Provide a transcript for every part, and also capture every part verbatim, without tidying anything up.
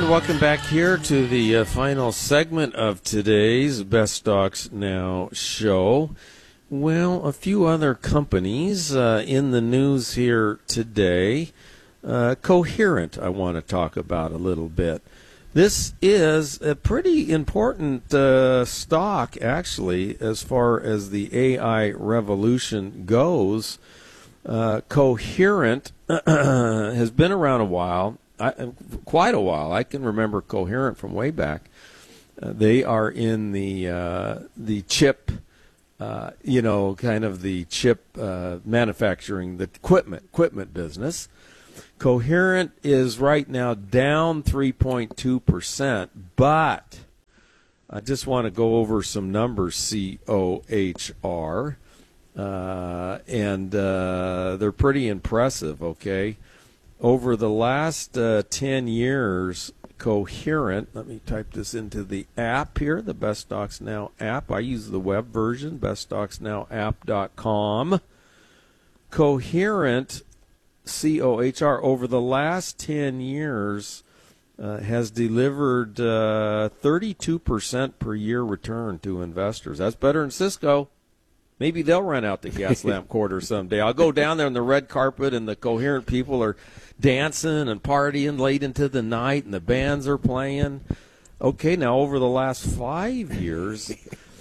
welcome back here to the uh, final segment of today's Best Stocks Now show. Well, a few other companies uh, in the news here today. Uh, Coherent, I want to talk about a little bit. This is a pretty important uh, stock, actually, as far as the A I revolution goes. Uh, Coherent has been around a while. I, quite a while. I can remember Coherent from way back. Uh, they are in the uh, the chip, uh, you know, kind of the chip uh, manufacturing, the equipment equipment business. Coherent is right now down three point two percent, but I just want to go over some numbers, C O H R, uh, and uh, they're pretty impressive, okay? Over the last uh, ten years, Coherent, let me type this into the app here, the Best Stocks Now app. I use the web version, best stocks now app dot com. Coherent, C O H R, over the last ten years uh, has delivered uh, thirty-two percent per year return to investors. That's better than Cisco. Maybe they'll run out the gas lamp quarter someday. I'll go down there on the red carpet, and the Coherent people are dancing and partying late into the night, and the bands are playing. Okay, now over the last five years,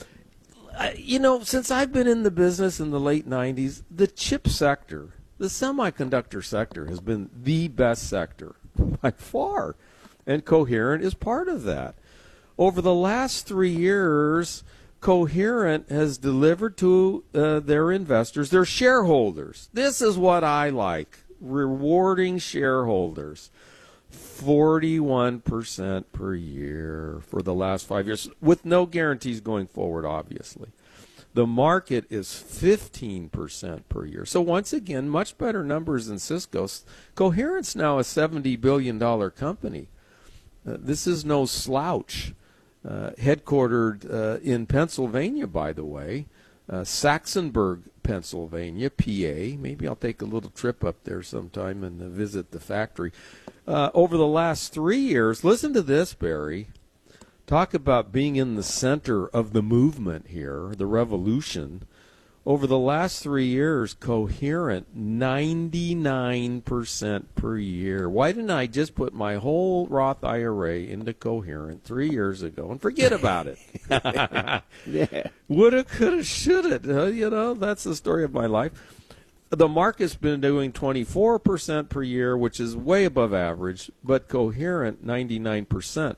you know, since I've been in the business in the late nineties, the chip sector, the semiconductor sector, has been the best sector by far, and Coherent is part of that. Over the last three years, Coherent has delivered to uh, their investors, their shareholders. This is what I like, rewarding shareholders. forty-one percent per year for the last five years, with no guarantees going forward, obviously. The market is fifteen percent per year. So once again, much better numbers than Cisco's. Coherent's now a seventy billion dollars company. Uh, this is no slouch. Uh, headquartered uh, in Pennsylvania, by the way, uh, Saxonburg, Pennsylvania, P A. Maybe I'll take a little trip up there sometime and uh, visit the factory. Uh, over the last three years, listen to this, Barry. Talk about being in the center of the movement here, the revolution. Over the last three years, Coherent, ninety-nine percent per year. Why didn't I just put my whole Roth I R A into Coherent three years ago and forget about it? Yeah. Woulda, coulda, shoulda. Uh, you know, that's the story of my life. The market's been doing twenty-four percent per year, which is way above average, but Coherent, ninety-nine percent.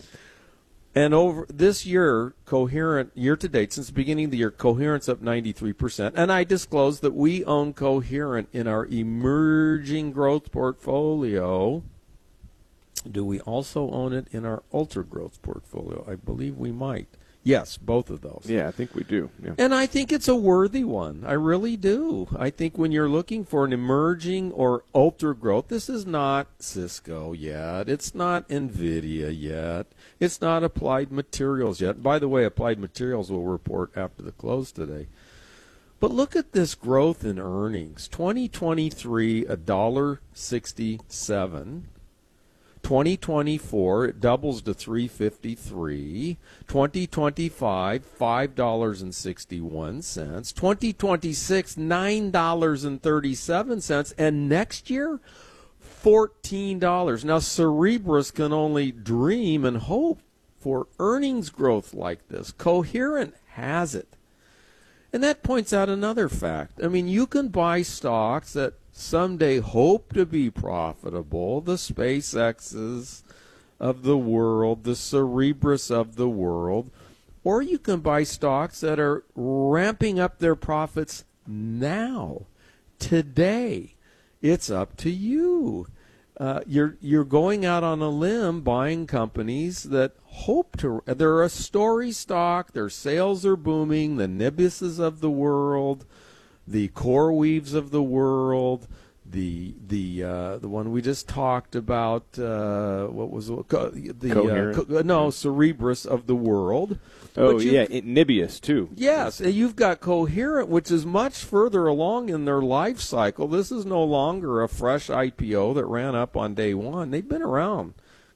And over this year, Coherent, year-to-date, since the beginning of the year, Coherent's up ninety-three percent. And I disclosed that we own Coherent in our emerging growth portfolio. Do we also own it in our ultra-growth portfolio? I believe we might. Yes, both of those. Yeah, I think we do. Yeah. And I think it's a worthy one. I really do. I think when you're looking for an emerging or ultra growth, this is not Cisco yet. It's not NVIDIA yet. It's not Applied Materials yet. By the way, Applied Materials will report after the close today. But look at this growth in earnings. twenty twenty-three, one dollar sixty-seven. twenty twenty-four, it doubles to three fifty-three. twenty twenty-five, five dollars and sixty-one cents. twenty twenty-six, nine dollars and thirty-seven cents. And next year, fourteen dollars. Now, Cerebras can only dream and hope for earnings growth like this. Coherent has it. And that points out another fact. I mean, you can buy stocks that someday hope to be profitable, the SpaceXs of the world, the Cerebras of the world, or you can buy stocks that are ramping up their profits now, today. It's up to you. Uh, you're you're going out on a limb buying companies that hope to. They're a story stock. Their sales are booming. The Nibuses of the world, the CoreWeaves of the world, the the uh, the one we just talked about. Uh, what was it? Co- the Coherent. uh, co- no Cerebras of the world. Oh, But you- yeah, it, Nibius, too. Yes, and you've got Coherent, which is much further along in their life cycle. This is no longer a fresh I P O that ran up on day one. They've been around a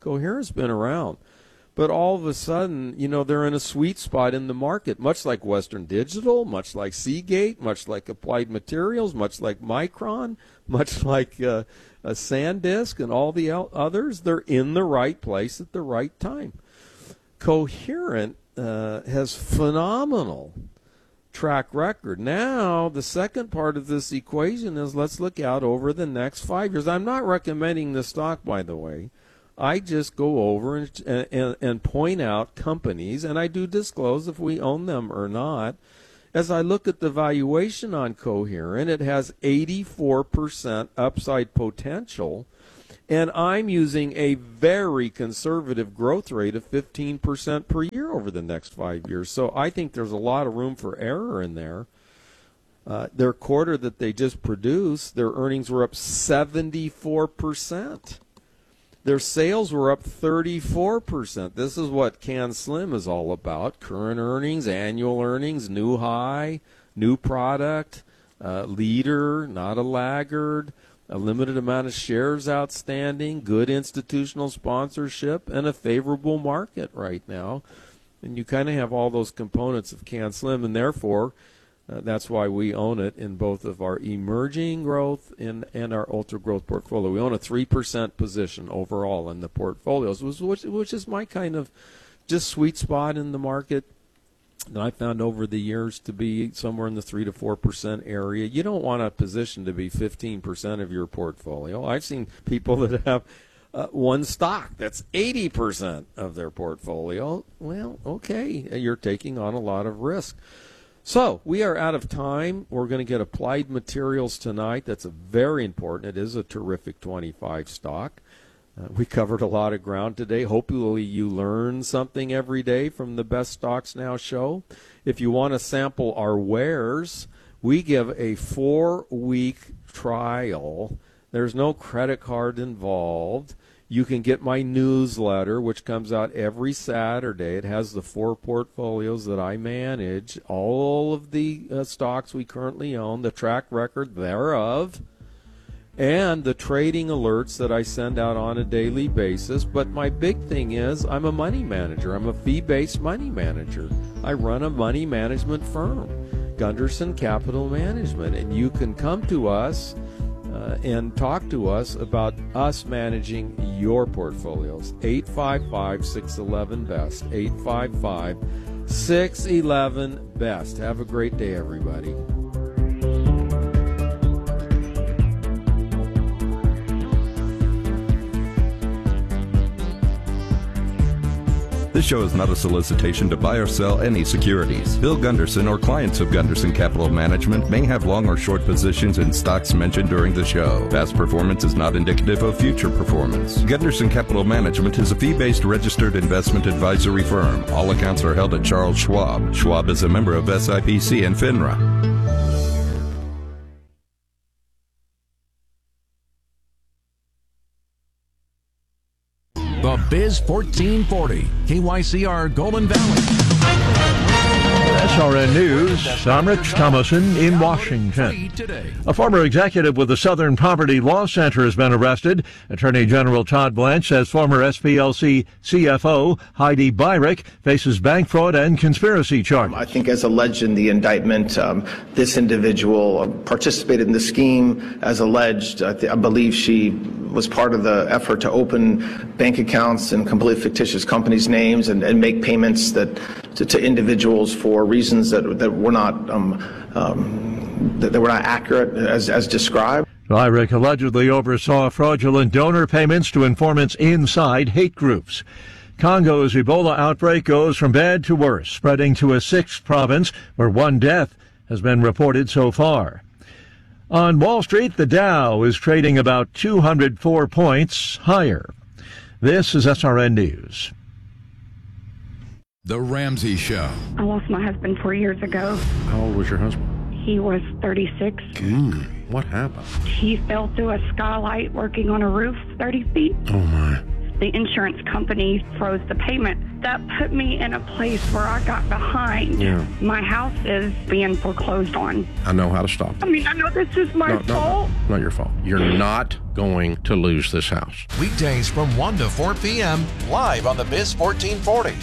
Coherent's been around. But all of a sudden, you know, they're in a sweet spot in the market, much like Western Digital, much like Seagate, much like Applied Materials, much like Micron, much like uh, uh, SanDisk and all the others. They're in the right place at the right time. Coherent uh, has phenomenal track record. Now, the second part of this equation is let's look out over the next five years. I'm not recommending the stock, by the way. I just go over and, and, and point out companies, and I do disclose if we own them or not. As I look at the valuation on Coherent, it has eighty-four percent upside potential, and I'm using a very conservative growth rate of fifteen percent per year over the next five years. So I think there's a lot of room for error in there. Uh, their quarter that they just produced, their earnings were up seventy-four percent. Their sales were up thirty-four percent. This is what CanSlim is all about. Current earnings, annual earnings, new high, new product, uh, leader, not a laggard, a limited amount of shares outstanding, good institutional sponsorship, and a favorable market right now. And you kind of have all those components of CanSlim, and therefore Uh, that's why we own it in both of our emerging growth and, and our ultra growth portfolio. We own a three percent position overall in the portfolios, which, which is my kind of just sweet spot in the market that I found over the years to be somewhere in the three to four percent area. You don't want a position to be fifteen percent of your portfolio. I've seen people that have uh, one stock that's eighty percent of their portfolio. Well, okay, you're taking on a lot of risk. So we are out of time. We're going to get Applied Materials tonight. That's a very important. It is a terrific twenty-five stock. Uh, we covered a lot of ground today. Hopefully you learn something every day from the Best Stocks Now show. If you want to sample our wares, we give a four-week trial. There's no credit card involved. You can get my newsletter, which comes out every Saturday. It has the four portfolios that I manage, all of the uh, stocks we currently own, the track record thereof, and the trading alerts that I send out on a daily basis. But my big thing is I'm a money manager. I'm a fee-based money manager. I run a money management firm, Gunderson Capital Management, and you can come to us Uh, and talk to us about us managing your portfolios. eight five five, six one one, B E S T. eight five five, six one one, B E S T. Have a great day, everybody. This show is not a solicitation to buy or sell any securities. Bill Gunderson or clients of Gunderson Capital Management may have long or short positions in stocks mentioned during the show. Past performance is not indicative of future performance. Gunderson Capital Management is a fee-based registered investment advisory firm. All accounts are held at Charles Schwab. Schwab is a member of S I P C and FINRA. The Biz fourteen forty, K Y C R Golden Valley. S R N News, I'm Rich Thomason in Washington. A former executive with the Southern Poverty Law Center has been arrested. Attorney General Todd Blanche says former S P L C C F O Heidi Byrick faces bank fraud and conspiracy charges. I think as alleged in the indictment, um, this individual participated in the scheme as alleged. I, th- I believe she was part of the effort to open bank accounts in completely fictitious companies' names and, and make payments that to, to individuals for reasons that that were not um, um, that, that were not accurate as as described. Byrick allegedly oversaw fraudulent donor payments to informants inside hate groups. Congo's Ebola outbreak goes from bad to worse, spreading to a sixth province where one death has been reported so far. On Wall Street, the Dow is trading about two hundred four points higher. This is S R N News. The Ramsey Show. I lost my husband four years ago. How old was your husband? He was thirty-six. Mm, what happened? He fell through a skylight working on a roof thirty feet. Oh, my. the insurance company froze the payment. That put me in a place where I got behind. Yeah. My house is being foreclosed on. I know how to stop I it. mean, I know this is my No, no, fault. no, not your fault. You're not going to lose this house. Weekdays from one to four p.m. live on the Biz fourteen forty.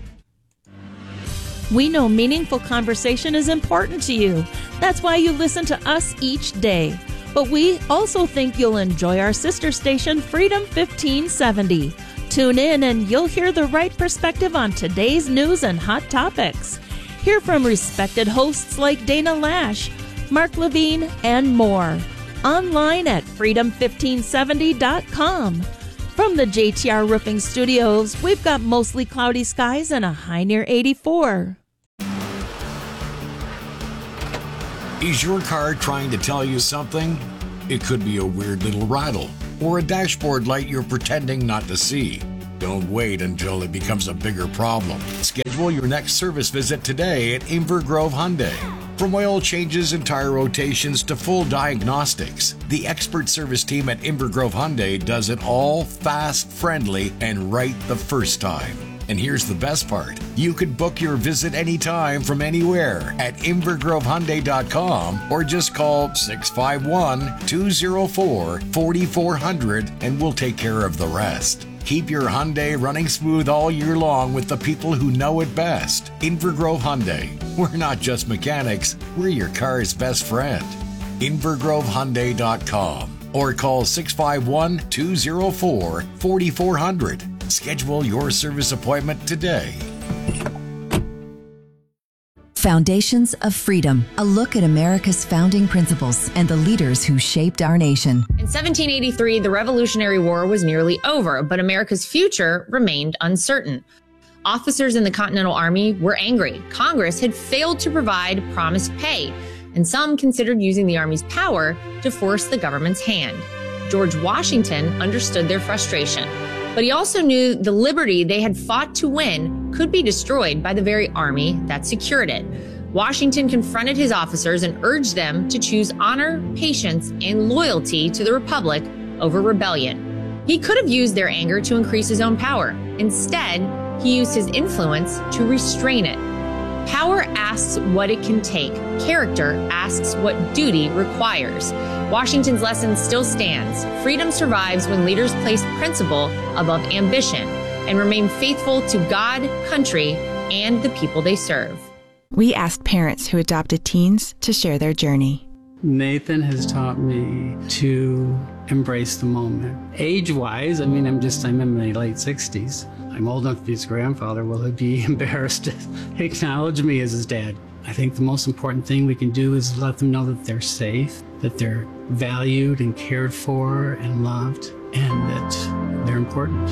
We know meaningful conversation is important to you. That's why you listen to us each day. But we also think you'll enjoy our sister station, Freedom fifteen seventy. Tune in and you'll hear the right perspective on today's news and hot topics. Hear from respected hosts like Dana Lash, Mark Levine, and more. Online at freedom fifteen seventy dot com. From the J T R Roofing Studios, we've got mostly cloudy skies and a high near eighty-four. Is your car trying to tell you something? It could be a weird little rattle or a dashboard light you're pretending not to see. Don't wait until it becomes a bigger problem. Schedule your next service visit today at Inver Grove Hyundai. From oil changes and tire rotations to full diagnostics, the expert service team at Inver Grove Hyundai does it all fast, friendly, and right the first time. And here's the best part. You can book your visit anytime from anywhere at inver grove hyundai dot com or just call six five one, two oh four, four four zero zero and we'll take care of the rest. Keep your Hyundai running smooth all year long with the people who know it best. Inver Grove Hyundai. We're not just mechanics, we're your car's best friend. inver grove hyundai dot com or call six five one, two oh four, four four zero zero. Schedule your service appointment today. Foundations of Freedom, a look at America's founding principles and the leaders who shaped our nation. In seventeen eighty-three, the Revolutionary War was nearly over, but America's future remained uncertain. Officers in the Continental Army were angry. Congress had failed to provide promised pay, and some considered using the Army's power to force the government's hand. George Washington understood their frustration, but he also knew the liberty they had fought to win could be destroyed by the very army that secured it. Washington confronted his officers and urged them to choose honor, patience, and loyalty to the Republic over rebellion. He could have used their anger to increase his own power. Instead, he used his influence to restrain it. Power asks what it can take. Character asks what duty requires. Washington's lesson still stands. Freedom survives when leaders place principle above ambition and remain faithful to God, country, and the people they serve. We asked parents who adopted teens to share their journey. Nathan has taught me to embrace the moment. Age-wise, I mean, I'm just, I'm in my late sixties. I'm old enough to be his grandfather. Will he be embarrassed to acknowledge me as his dad? I think the most important thing we can do is let them know that they're safe, that they're valued and cared for and loved, and that they're important.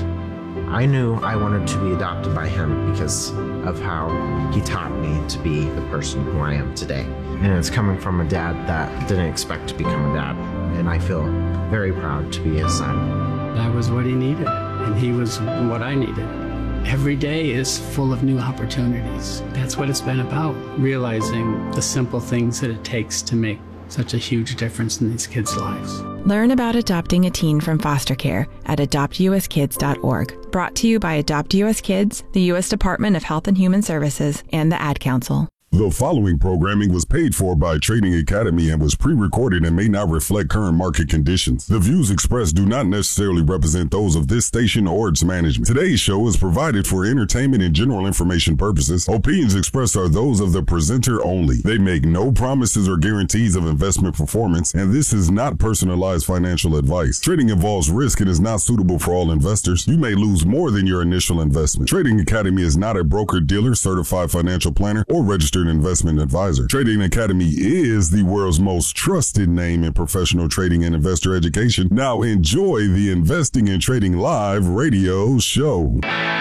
I knew I wanted to be adopted by him because of how he taught me to be the person who I am today. And it's coming from a dad that didn't expect to become a dad. And I feel very proud to be his son. That was what he needed, and he was what I needed. Every day is full of new opportunities. That's what it's been about, realizing the simple things that it takes to make such a huge difference in these kids' lives. Learn about adopting a teen from foster care at adopt u s kids dot org. Brought to you by Adopt U S Kids, the U S Department of Health and Human Services, and the Ad Council. The following programming was paid for by Trading Academy and was pre-recorded and may not reflect current market conditions. The views expressed do not necessarily represent those of this station or its management. Today's show is provided for entertainment and general information purposes. Opinions expressed are those of the presenter only. They make no promises or guarantees of investment performance, and this is not personalized financial advice. Trading involves risk and is not suitable for all investors. You may lose more than your initial investment. Trading Academy is not a broker-dealer, certified financial planner, or registered investment advisor. Trading Academy is the world's most trusted name in professional trading and investor education. Now enjoy the Investing and Trading Live radio show.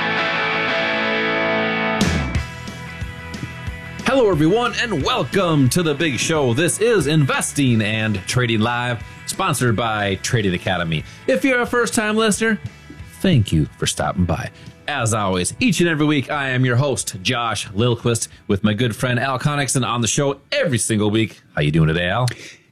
Hello, everyone, and welcome to the big show. This is Investing and Trading Live, sponsored by Trading Academy. If you're a first-time listener, thank you for stopping by. As always, each and every week, I am your host, Josh Lilquist, with my good friend Al Connickson on the show every single week. How you doing today, Al?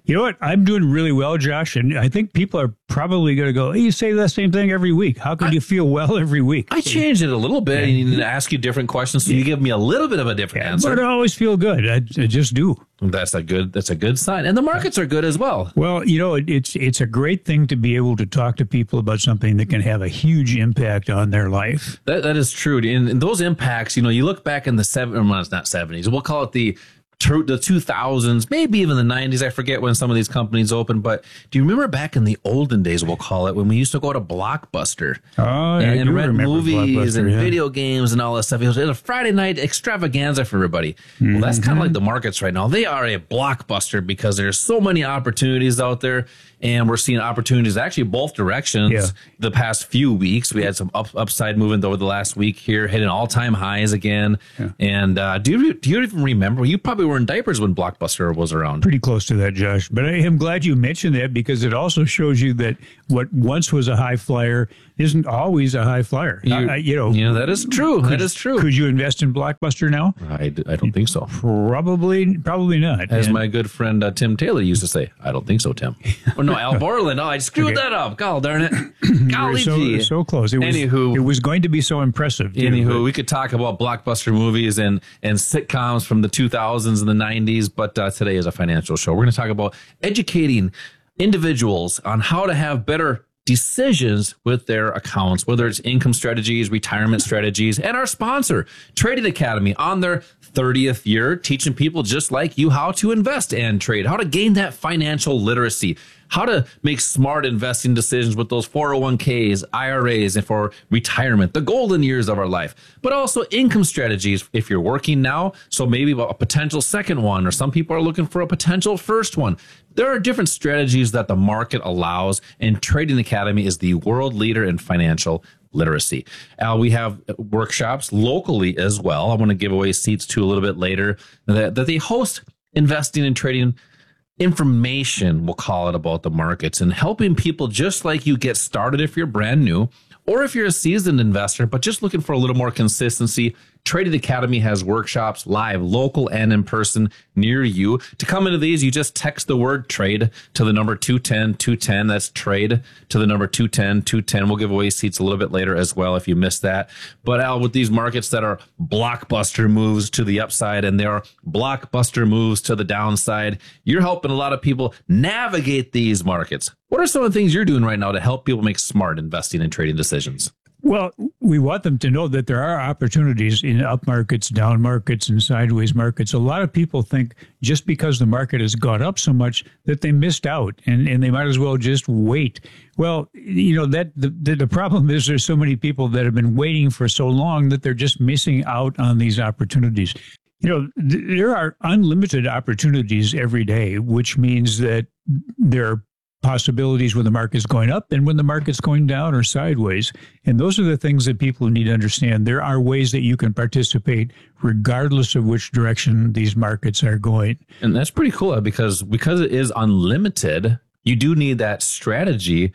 You know what? I'm doing really well, Josh, and I think people are probably going to go, hey, you say the same thing every week. How can I, you feel well every week? I changed it a little bit and need to ask you different questions, so you give me a little bit of a different yeah, answer. But I always feel good. I, I just do. That's a good. That's a good sign, and the markets are good as well. Well, you know, it, it's it's a great thing to be able to talk to people about something that can have a huge impact on their life. That that is true, and, and those impacts. You know, you look back in the seven, well, it's not seventies. We'll call it the. The two thousands, maybe even the nineties. I forget when some of these companies opened, but do you remember back in the olden days, we'll call it, when we used to go to Blockbuster oh, and, I and rent movies and yeah. video games and all that stuff? It was a Friday night extravaganza for everybody. Mm-hmm. Well, that's kind of like the markets right now. They are a blockbuster because there's so many opportunities out there, and we're seeing opportunities actually both directions. Yeah. The past few weeks, we had some up, upside movement over the last week here, hitting all-time highs again. Yeah. And uh, do you do you even remember? You probably were in diapers when Blockbuster was around. Pretty close to that, Josh. But I am glad you mentioned that, because it also shows you that what once was a high flyer isn't always a high flyer. You, I, you know, yeah, that is true. Could, that is true. Could you invest in Blockbuster now? I, I don't think so. Probably, probably not. As and, my good friend uh, Tim Taylor used to say, I don't think so, Tim. Oh no, Al Borland. Oh, I screwed okay. that up. God darn it. Golly so, gee. So close. It was, anywho, it was going to be so impressive. Too, anywho, but. we could talk about blockbuster movies and and sitcoms from the two thousands and the nineties, but uh, today is a financial show. We're going to talk about educating individuals on how to have better decisions with their accounts, whether it's income strategies, retirement strategies, and our sponsor, Trading Academy, on their thirtieth year, teaching people just like you how to invest and trade, how to gain that financial literacy, how to make smart investing decisions with those four oh one k's, I R As, and for retirement, the golden years of our life, but also income strategies if you're working now. So maybe a potential second one, or some people are looking for a potential first one. There are different strategies that the market allows, and Trading Academy is the world leader in financial literacy. Al, we have workshops locally as well. I want to give away seats to a little bit later that, that they host investing and trading information, we'll call it, about the markets, and helping people just like you get started if you're brand new, or if you're a seasoned investor, but just looking for a little more consistency. Trading Academy has workshops live, local and in person near you. To come into these, you just text the word trade to the number two ten two ten. That's trade to the number two ten two ten. We'll give away seats a little bit later as well if you missed that. But Al, with these markets that are blockbuster moves to the upside and there are blockbuster moves to the downside, you're helping a lot of people navigate these markets. What are some of the things you're doing right now to help people make smart investing and trading decisions? Well, we want them to know that there are opportunities in up markets, down markets, and sideways markets. A lot of people think just because the market has gone up so much that they missed out and, and they might as well just wait. Well, you know, that the, the, the problem is there's so many people that have been waiting for so long that they're just missing out on these opportunities. You know, th- there are unlimited opportunities every day, which means that there are possibilities when the market's going up and when the market's going down or sideways. And those are the things that people need to understand. There are ways that you can participate regardless of which direction these markets are going. And that's pretty cool because because it is unlimited, you do need that strategy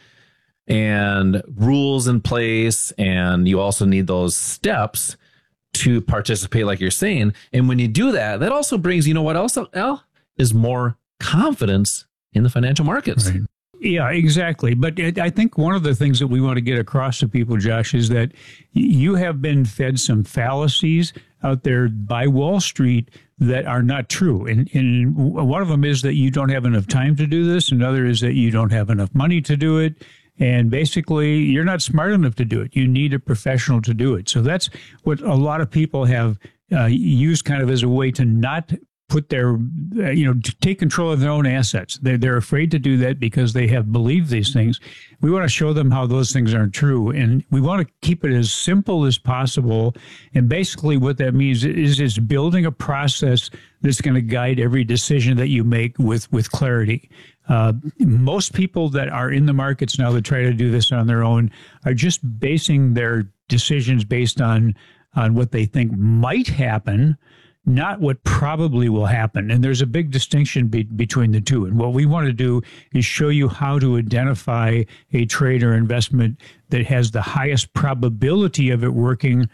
and rules in place. And you also need those steps to participate, like you're saying. And when you do that, that also brings, you know what else, Al, is more confidence in the financial markets. Right. Yeah, exactly. But it, I think one of the things that we want to get across to people, Josh, is that you have been fed some fallacies out there by Wall Street that are not true. And, and one of them is that you don't have enough time to do this. Another is that you don't have enough money to do it. And basically, you're not smart enough to do it. You need a professional to do it. So that's what a lot of people have uh, used kind of as a way to not put their, uh, you know, to take control of their own assets. They're, they're afraid to do that because they have believed these things. We want to show them how those things aren't true. And we want to keep it as simple as possible. And basically what that means is, is building a process that's going to guide every decision that you make with, with clarity. Uh, most people that are in the markets now that try to do this on their own are just basing their decisions based on, on what they think might happen, not what probably will happen. And there's a big distinction be- between the two. And what we want to do is show you how to identify a trade or investment that has the highest probability of it working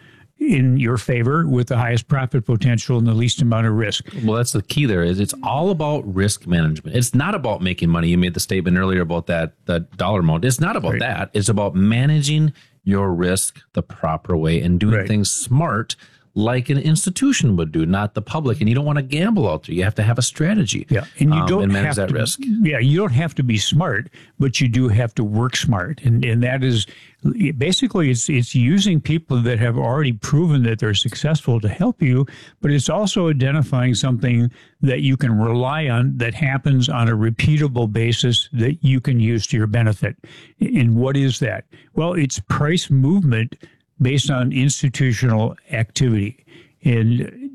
in your favor with the highest profit potential and the least amount of risk. Well, that's the key there is it's all about risk management. It's not about making money. You made the statement earlier about that, that dollar amount. It's not about Right. that. It's about managing your risk the proper way and doing Right. things smart like an institution would do, not the public. And you don't want to gamble out there. You have to have a strategy. Yeah, and you um, don't and manage have that to, risk. Yeah, you don't have to be smart, but you do have to work smart, and and that is basically it's it's using people that have already proven that they're successful to help you, but it's also identifying something that you can rely on that happens on a repeatable basis that you can use to your benefit. And what is that? Well, it's price movement based on institutional activity. And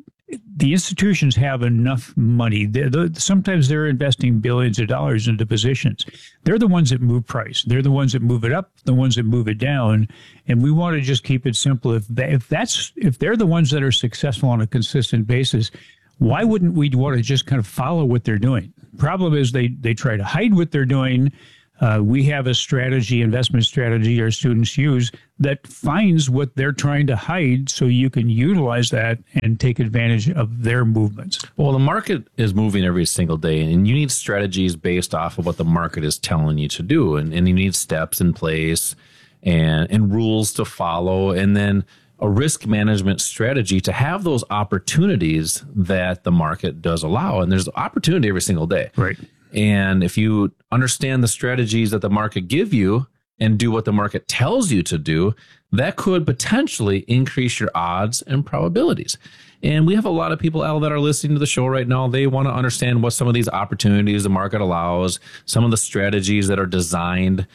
the institutions have enough money. They're, they're, sometimes they're investing billions of dollars into positions. They're the ones that move price. They're the ones that move it up, the ones that move it down. And we want to just keep it simple. If that, if that's if they're the ones that are successful on a consistent basis, why wouldn't we want to just kind of follow what they're doing? Problem is they they try to hide what they're doing. Uh, we have a strategy, investment strategy our students use that finds what they're trying to hide so you can utilize that and take advantage of their movements. Well, the market is moving every single day, and you need strategies based off of what the market is telling you to do. And, and you need steps in place and, and rules to follow, and then a risk management strategy to have those opportunities that the market does allow. And there's opportunity every single day. Right. And if you understand the strategies that the market give you and do what the market tells you to do, that could potentially increase your odds and probabilities. And we have a lot of people, Al, that are listening to the show right now. They want to understand what some of these opportunities the market allows, some of the strategies that are designed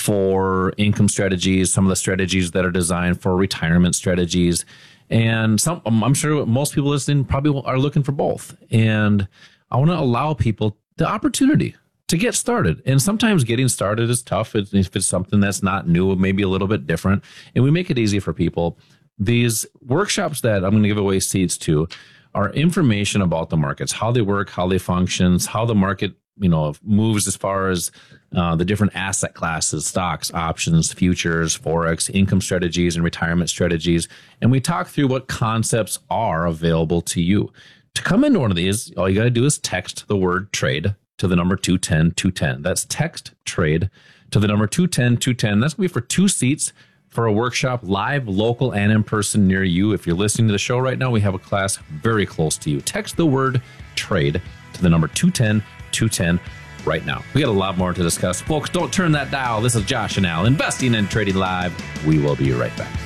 for income strategies, some of the strategies that are designed for retirement strategies. And some, I'm sure most people listening probably are looking for both. And I want to allow people the opportunity to get started. And sometimes getting started is tough if it's something that's not new, maybe a little bit different. And we make it easy for people. These workshops that I'm going to give away seats to are information about the markets, how they work, how they function, how the market, you know, moves as far as uh, the different asset classes, stocks, options, futures, Forex, income strategies, and retirement strategies. And we talk through what concepts are available to you. To come into one of these, all you got to do is text the word trade to the number two ten two ten. That's text trade to the number two ten two ten. That's going to be for two seats for a workshop, live, local, and in person near you. If you're listening to the show right now, we have a class very close to you. Text the word trade to the number two ten two ten right now. We got a lot more to discuss. Folks, don't turn that dial. This is Josh and Al, Investing and Trading Live. We will be right back.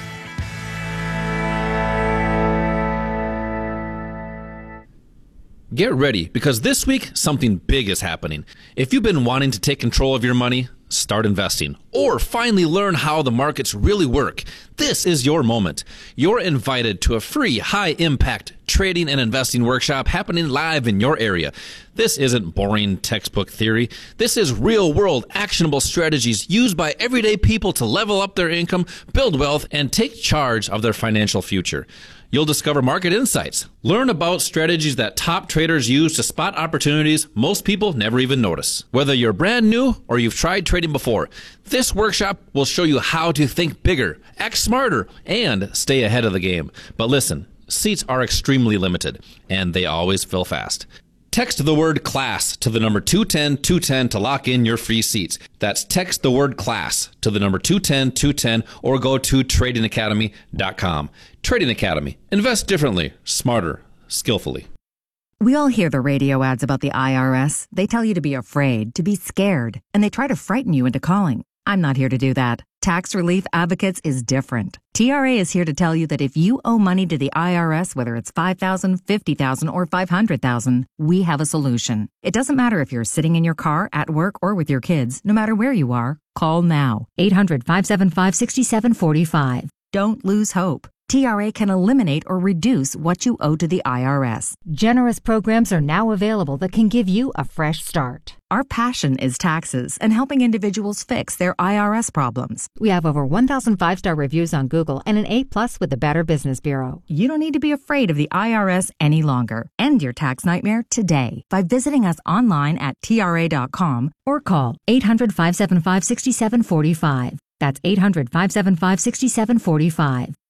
Get ready, because this week, something big is happening. If you've been wanting to take control of your money, start investing, or finally learn how the markets really work, this is your moment. You're invited to a free, high-impact trading and investing workshop happening live in your area. This isn't boring textbook theory. This is real-world, actionable strategies used by everyday people to level up their income, build wealth, and take charge of their financial future. You'll discover market insights, learn about strategies that top traders use to spot opportunities most people never even notice. Whether you're brand new or you've tried trading before, this workshop will show you how to think bigger, act smarter, and stay ahead of the game. But listen, seats are extremely limited, and they always fill fast. Text the word class to the number two ten two ten to lock in your free seats. That's text the word class to the number two ten two ten or go to trading academy dot com. Trading Academy. Invest differently, smarter, skillfully. We all hear the radio ads about the I R S. They tell you to be afraid, to be scared, and they try to frighten you into calling. I'm not here to do that. Tax Relief Advocates is different. T R A is here to tell you that if you owe money to the I R S, whether it's five thousand dollars, fifty thousand dollars, or five hundred thousand dollars, we have a solution. It doesn't matter if you're sitting in your car, at work, or with your kids. No matter where you are, call now. eight hundred, five seven five, six seven four five. Don't lose hope. T R A can eliminate or reduce what you owe to the I R S. Generous programs are now available that can give you a fresh start. Our passion is taxes and helping individuals fix their I R S problems. We have over one thousand five-star reviews on Google and an A plus with the Better Business Bureau. You don't need to be afraid of the I R S any longer. End your tax nightmare today by visiting us online at T R A dot com or call eight hundred, five seven five, six seven four five. That's eight hundred, five seven five, six seven four five.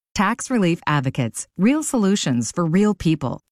Tax Relief Advocates, real solutions for real people.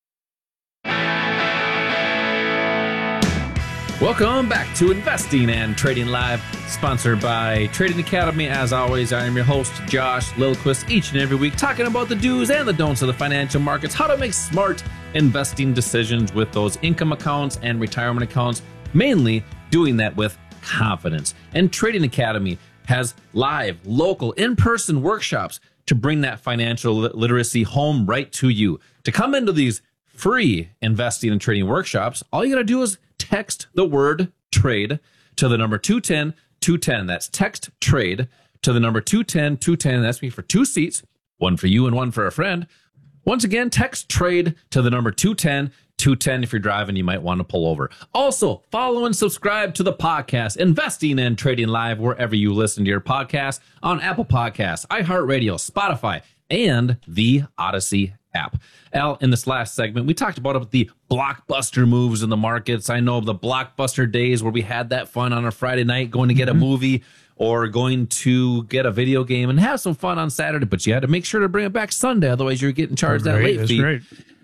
Welcome back to Investing and Trading Live, sponsored by Trading Academy. As always, I am your host, Josh Lilquist, each and every week talking about the do's and the don'ts of the financial markets, how to make smart investing decisions with those income accounts and retirement accounts, mainly doing that with confidence. And Trading Academy has live, local, in-person workshops to bring that financial literacy home right to you. To come into these free investing and trading workshops, all you got to do is text the word trade to the number two one zero, two one zero. That's text trade to the number two one zero, two one zero. That's me for two seats, one for you and one for a friend. Once again, text trade to the number two one zero, two one zero. If you're driving, you might want to pull over. Also, follow and subscribe to the podcast, Investing and Trading Live, wherever you listen to your podcast, on Apple Podcasts, iHeartRadio, Spotify, and the Odyssey app. Al, in this last segment, we talked about the blockbuster moves in the markets. I know of the blockbuster days where we had that fun on a Friday night going to get a movie or going to get a video game and have some fun on Saturday, but you had to make sure to bring it back Sunday, otherwise you're getting charged That's that great. late That's fee. great.